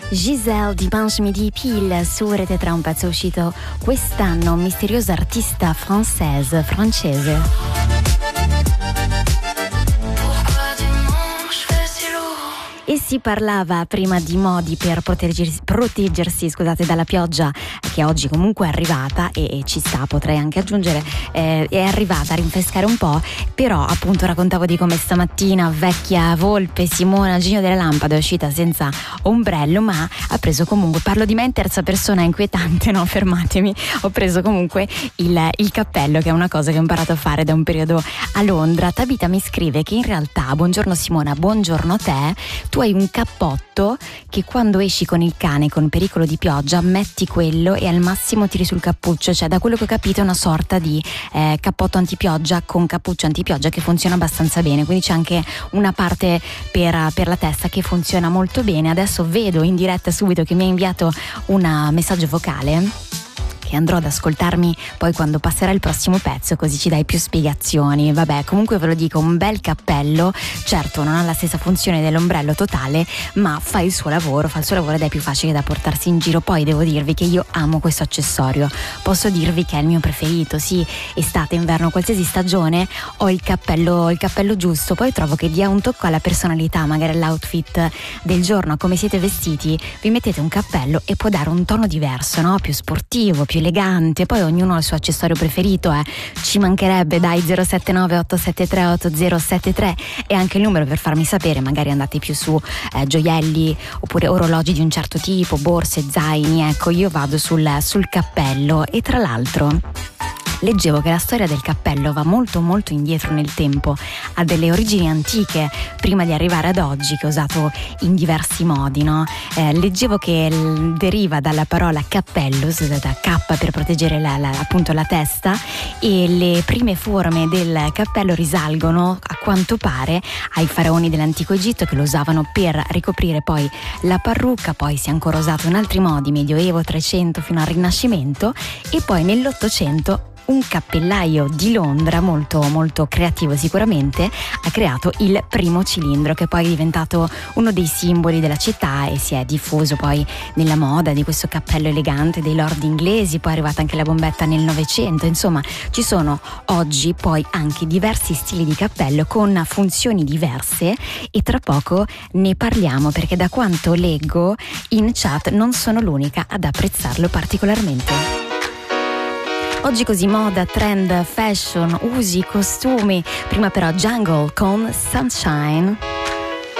Giselle Dimanche Midi Pile su Rete 3, un pezzo uscito quest'anno, misteriosa artista francese. E si parlava prima di modi per proteggersi dalla pioggia che oggi comunque è arrivata e ci sta, potrei anche aggiungere, è arrivata a rinfrescare un po', però appunto raccontavo di come stamattina vecchia volpe Simona Gigno delle Lampade è uscita senza ombrello, ma ha preso comunque, parlo di me in terza persona, inquietante, no, fermatemi, ho preso comunque il cappello, che è una cosa che ho imparato a fare da un periodo a Londra. Tabita mi scrive che in realtà, buongiorno Simona, buongiorno a te, tu hai un cappotto che quando esci con il cane con pericolo di pioggia metti quello e al massimo tiri sul cappuccio, cioè da quello che ho capito è una sorta di cappotto antipioggia con cappuccio antipioggia che funziona abbastanza bene, quindi c'è anche una parte per la testa che funziona molto bene. Adesso vedo in diretta subito che mi ha inviato un messaggio vocale che andrò ad ascoltarmi poi quando passerà il prossimo pezzo, così ci dai più spiegazioni. Vabbè, comunque ve lo dico, un bel cappello, certo non ha la stessa funzione dell'ombrello totale, ma fa il suo lavoro ed è più facile da portarsi in giro. Poi devo dirvi che io amo questo accessorio, posso dirvi che è il mio preferito, sì, estate, inverno, qualsiasi stagione ho il cappello giusto. Poi trovo che dia un tocco alla personalità, magari all'outfit del giorno, come siete vestiti, vi mettete un cappello e può dare un tono diverso, no? Più sportivo, più elegante. Poi ognuno ha il suo accessorio preferito, ci mancherebbe, dai. 079 873 8073 è anche il numero per farmi sapere, magari andate più su gioielli oppure orologi di un certo tipo, borse, zaini. Ecco, io vado sul cappello. E tra l'altro leggevo che la storia del cappello va molto molto indietro nel tempo, ha delle origini antiche prima di arrivare ad oggi, che è usato in diversi modi, no? Leggevo che deriva dalla parola cappellus, da cappa per proteggere appunto la testa, e le prime forme del cappello risalgono a quanto pare ai faraoni dell'antico Egitto, che lo usavano per ricoprire poi la parrucca. Poi si è ancora usato in altri modi, Medioevo, 300 fino al Rinascimento, e poi nell'Ottocento un cappellaio di Londra molto molto creativo sicuramente ha creato il primo cilindro, che poi è diventato uno dei simboli della città e si è diffuso poi nella moda di questo cappello elegante dei lord inglesi. Poi è arrivata anche la bombetta nel Novecento. Insomma, ci sono oggi poi anche diversi stili di cappello con funzioni diverse, e tra poco ne parliamo, perché da quanto leggo in chat non sono l'unica ad apprezzarlo particolarmente. Oggi così moda, trend, fashion, usi, costumi. Prima però Jungle con Sunshine.